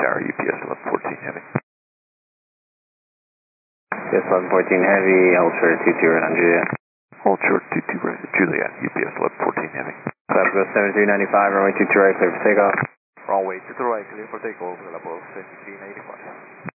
Tower, UPS 1114 Heavy. UPS 1114 Heavy, hold short 22 right on Juliet. Hold short 22 right on Juliet, UPS 1114 Heavy. Southwest 7395, runway 22 right, clear for takeoff. Runway to the right, clear for takeoff, Galapagos 7395.